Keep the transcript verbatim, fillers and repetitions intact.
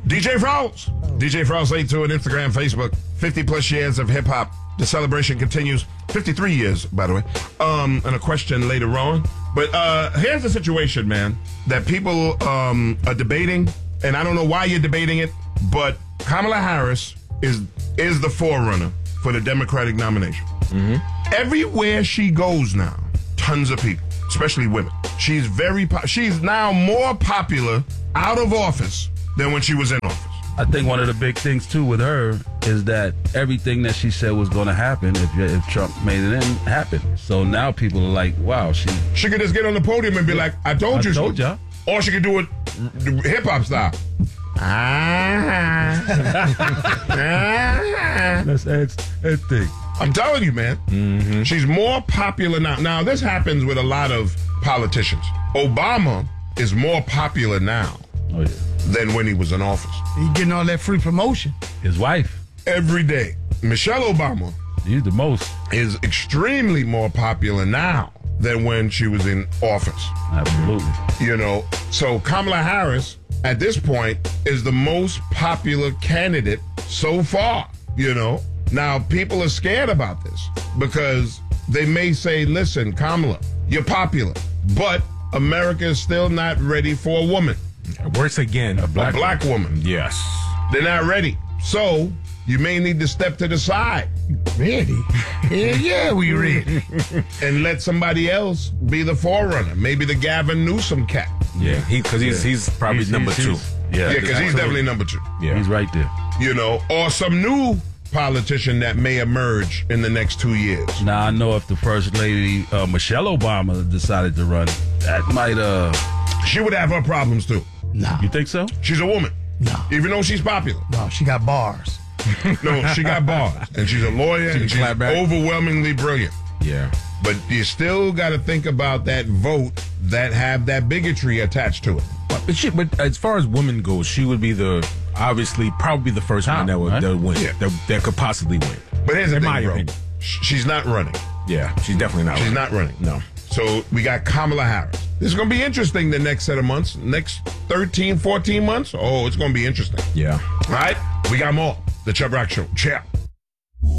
D J Frost. D J Frost eight two on Instagram, Facebook. fifty plus years of hip hop. The celebration continues. fifty-three years, by the way. Um, and a question later on. But uh, here's the situation, man, that people um, are debating, and I don't know why you're debating it, but Kamala Harris is is the forerunner for the Democratic nomination. Mm-hmm. Everywhere she goes now, tons of people, especially women. She's very po- she's now more popular out of office than when she was in office. I think one of the big things, too, with her is that everything that she said was going to happen if if Trump made it in, happened. So now people are like, wow, she... She could just get on the podium and be like, I told I you told so. ya. Or she could do it hip-hop style. Ah. ah. That's Ed's, Ed's thing. I'm telling you, man. Mm-hmm. She's more popular now. Now, this happens with a lot of politicians. Obama is more popular now Oh, yeah. than when he was in office. He getting all that free promotion. His wife. Every day. Michelle Obama He's the most. is extremely more popular now than when she was in office. Absolutely. You know, so Kamala Harris, at this point, is the most popular candidate so far, you know. Now, people are scared about this because they may say, listen, Kamala, you're popular, but America is still not ready for a woman. Worse again, a black, a black woman. Yes. They're not ready. So you may need to step to the side. Ready? Yeah, yeah, we ready. And let somebody else be the forerunner. Maybe the Gavin Newsom cat. Yeah, he because he's Yeah. he's probably He's- number he's- two. he's- Yeah, because he's absolutely. definitely number two. Yeah, He's right there. You know, or some new politician that may emerge in the next two years. Now, I know if the First Lady, uh, Michelle Obama, decided to run, that might, uh... She would have her problems too. No, You think so? She's a woman. no, Even though she's popular. no. She got bars. No, she got bars. And she's a lawyer She and can she's clap back. overwhelmingly brilliant. Yeah. But you still got to think about that vote that have that bigotry attached to it. But, but, she, but as far as women go, she would be the obviously probably the first Top, one that would, right? that would win. Yeah. That, that could possibly win. But here's the In thing, my bro. opinion. Sh- She's not running. Yeah, she's definitely not. She's running. not running. No. So we got Kamala Harris. This is going to be interesting the next set of months. Next thirteen, fourteen months. Oh, it's going to be interesting. Yeah. All right? We got more. The Chubb Rock Show. Check.